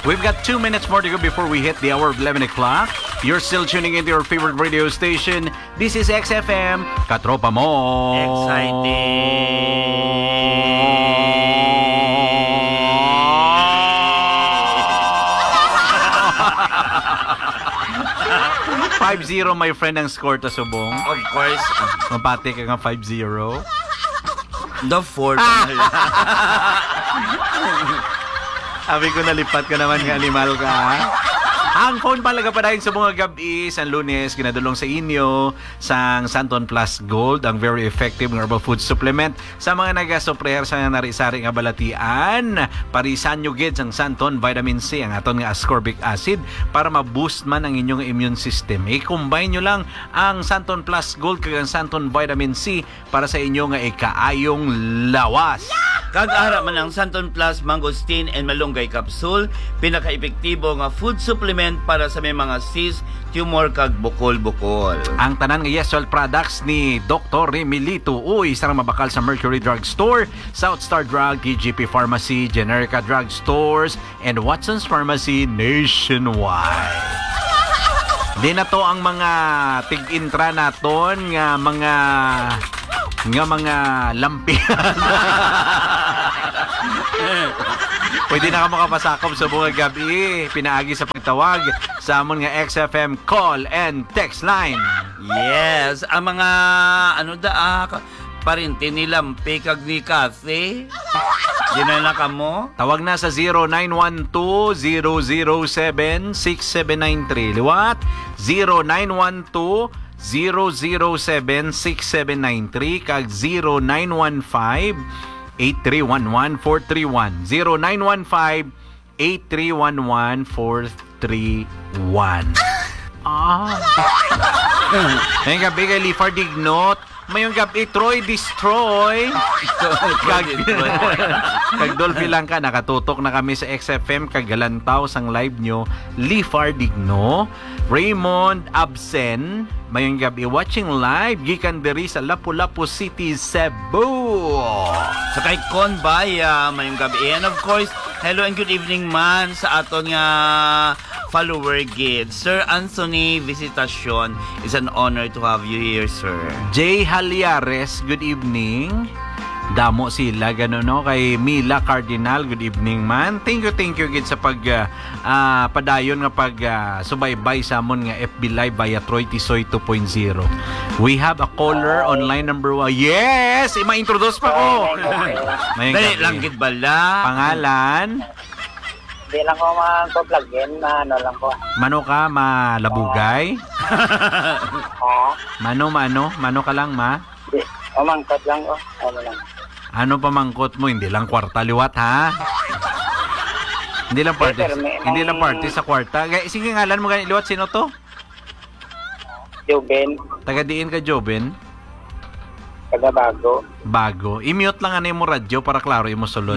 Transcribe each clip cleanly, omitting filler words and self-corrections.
We've got 2 minutes more to go before we hit the hour of 11 o'clock. You're still tuning into your favorite radio station. This is XFM, Katropa Mo. Exciting! 5-0, my friend, ang score to subong. Of course. Mapati ka nga 5-0. The 4. Sabi ko, nalipat ka naman nga, animal ka. Ang phone palaga pa dahil sa mga gabi sa Lunes, kinadulong sa inyo sang Santon Plus Gold, ang very effective ng herbal food supplement sa mga nagasopreher sa narisari nga balatian. Parisan nyo gid sang Santon Vitamin C, ang aton nga ascorbic acid para ma-boost man ang inyong immune system. I-combine nyo lang ang Santon Plus Gold kag ang Santon Vitamin C para sa inyo nga ikaayong lawas. Kag-ara man ang Santon Plus Mangosteen and Malunggay Capsule, pinaka-epektibo nga food supplement para sa may mga cyst, tumor kag bukol-bukol. Ang tanan nga Yesol products ni Dr. Remilito Uy, isang mabakal sa Mercury Drug Store, South Star Drug, TGP Pharmacy, Generica Drug Stores, and Watson's Pharmacy nationwide. Di na to ang mga tig-intra naton nga mga lampihan. Pwede na ka makapasakop sa buong gabi. Pinaagi sa pagtawag sa amon nga XFM call and text line. Yes, ang mga parinti ni Lampi kag ni Kathy. Ginala ka mo? Tawag na sa 0912-007-6793. Liwat, 0912-007-6793 kag 0915-8311-431. 0915-8311-431. Ngayong gabi kay Lifar Dignot. Mayong gabi, Troy Destroy. Kag Dolphy lang ka, nakatutok na kami sa XFM, kag Galantaw sang live nyo. Lifar Digno, Raymond Absen, mayong gabi, watching live, gikan diri sa Lapu-Lapu City, Cebu. Sa kay Con Baya, mayong gabi. And of course, hello and good evening man sa aton nga follower gid. Sir Anthony Visitacion, is an honor to have you here, sir. Jay Haliares, good evening. Damo sila, gano'n, no? Kay Mila Cardinal, good evening man. Thank you gid sa padayon nga subaybay sa amon nga FB Live via Troy Tisoy 2.0. We have a caller online number 1. Yes! Ma-introduce pa ko. Dali lang gid bala. Pangalan? Hindi lang ko mag-vlogin, ano lang ko. Mano ka, malabugay? Ha? Mano ka lang, ma? Mangkot lang ko, ano lang. Ano pa mangkot mo? Hindi lang kwarta liwat, ha? Hindi lang party. Hindi lang party sa kwarta. Sige, ngalan mo ganyan liwat, sino to? Joben. Taga-diin ka, Joben? Taga-Bago. Bago. I-mute lang ano mo radyo para klaro mo sulod.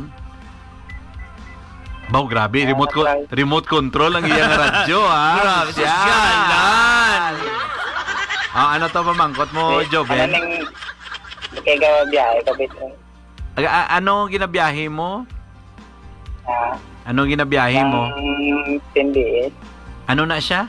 Baw, grabe. Remote control ang iyang radyo, ha? Grabe, sasyalan. Ano to pamangkot mo, Joben? Ano nang kaya biyahe, kabit mo? Ano ginabiyahe mo? Ha? Ano ginabiyahe mo? 10 days. Ano na siya?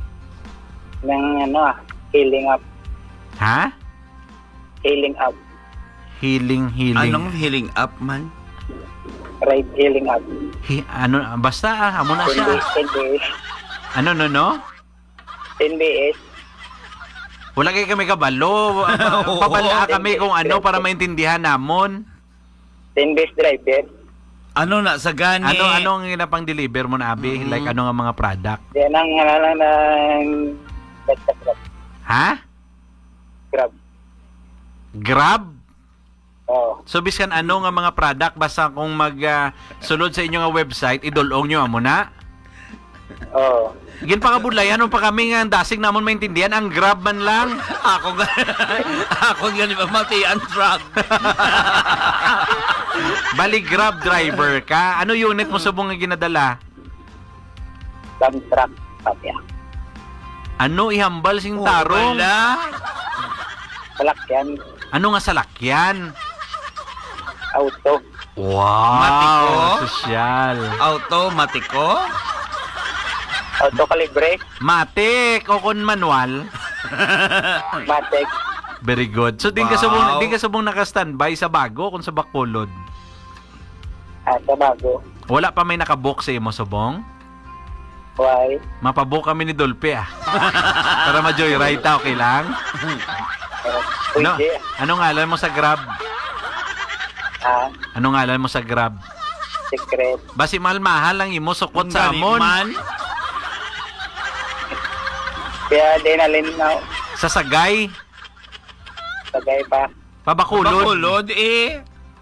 Healing up. Ha? Healing up. Healing. Anong healing up man? Right, healing up. Basta, amo na 10 siya. days, 10 days. Ano? 10 days. Wala kayo kami kabalo. Pabala kami kung ano para maintindihan namon. 10 days driver. Ano na sa gani? Ano ang ginapang deliver mo na, Abi? Like ano nga mga product? Yan ang ng Grab. Ha? Grab? Oo. So biskan ano nga mga product basta kung sulod sa inyo nga website, idulong nyo amo na? Oo. Gin pa kabudlayan pa kami nga dasig namon maintindihan ang Grab man lang. Ako gani ba mati ang truck. Bali Grab driver ka. Ano unit mo subong nga ginadala? Dump truck. Papya. Ano ihambal sing tarong? Salakyan. Ano nga salakyan? Auto. Wow! Matiko? Sosyal. Automatiko? Autokalibre, Matik o kun manual. matik. Very good. So, din ka Wow. subong naka-standby sa bago kung sa Bacolod. Sa bago. Wala pa may nakabook sa imo subong? Why? Mapabook kami ni Dolpe ah. Para ma-joyride ta, okay lang? No? Pwede. Anong ngalan mo sa Grab? Anong ngalan mo sa Grab? Secret. Basi mahal-mahal lang imo sukot sa amon. Man. Kaya dinalin na Sa Sagay, sagay pa. Pabakulod. Bakulod eh.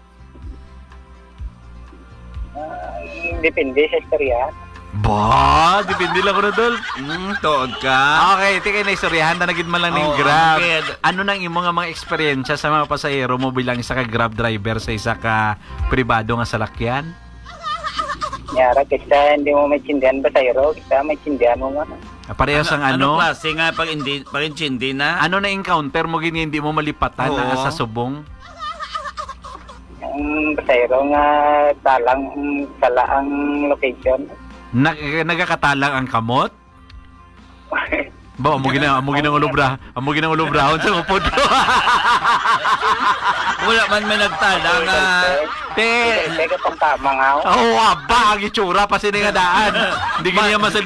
Depende sa istorya. Ba, depende lang ko na dol. Tuod ka. Okay, tikay na istoryahan na nagid man lang ning Oo, Grab. agad. Ano nang imo nga mga eksperyensya sa mga pasahero mo bilang isa ka Grab driver sa isa ka pribado nga salakyan? Nyara, kita hindi mo may tsindihan ba sayro? Kita may tsindihan mo nga. Parehas ang Ano ano? klase nga pag hindi na? Ano na encounter mo gini hindi mo malipatan Oo. na sa subong? Ang sayro nga sala ang location. Nagakatalang ang kamot? Ba, amo ginang ulubrahon sa upod. Wala man may nagtala nga. Te, Teka pang tama nga. oh, aba, ang itsura pa siningadaan. Hindi ganyan